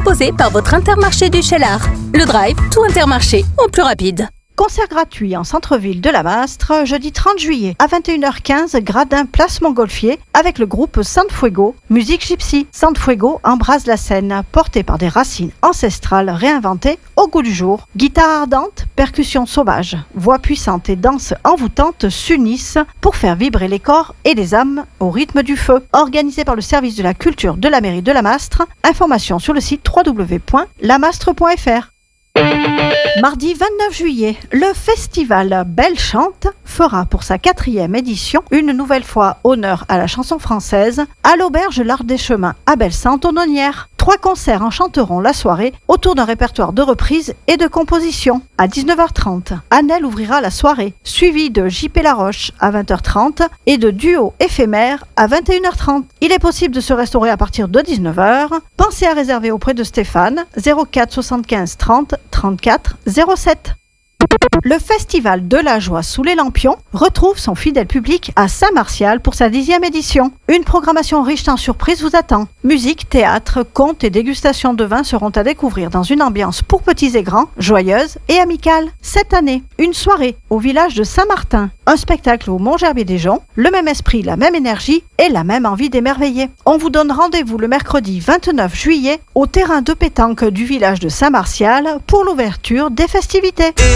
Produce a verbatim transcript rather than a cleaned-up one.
proposé par votre Intermarché du Cheylard. Le Drive, tout Intermarché en plus rapide. Concert gratuit en centre-ville de la Mastre, jeudi trente juillet à vingt et une heures quinze, gradin place Montgolfier, avec le groupe Sanfuego, musique gypsy. Sanfuego embrase la scène, portée par des racines ancestrales réinventées au goût du jour. Guitare ardente, percussions sauvages, voix puissantes et danse envoûtante s'unissent pour faire vibrer les corps et les âmes au rythme du feu. Organisé par le service de la culture de la mairie de la Mastre, information sur le site w w w point lamastre point f r. Mardi vingt-neuf juillet, le festival Belle Chante fera pour sa quatrième édition une nouvelle fois honneur à la chanson française à l'auberge L'Art des Chemins à Bellesaint-Aunonnière. Trois concerts enchanteront la soirée autour d'un répertoire de reprises et de compositions. À dix-neuf heures trente, Annelle ouvrira la soirée, suivie de J P Laroche à vingt heures trente et de Duo éphémère à vingt et une heures trente. Il est possible de se restaurer à partir de dix-neuf heures. Pensez à réserver auprès de Stéphane, zéro quatre soixante-quinze trente trente-quatre zéro sept. Le Festival de la Joie sous les Lampions retrouve son fidèle public à Saint-Martial pour sa dixième édition. Une programmation riche en surprises vous attend. Musique, théâtre, contes et dégustations de vin seront à découvrir dans une ambiance pour petits et grands, joyeuse et amicale. Cette année, une soirée au village de Saint-Martin, un spectacle au Mont-Gerbier-des-Joncs, le même esprit, la même énergie et la même envie d'émerveiller. On vous donne rendez-vous le mercredi vingt-neuf juillet au terrain de pétanque du village de Saint-Martial pour l'ouverture des festivités.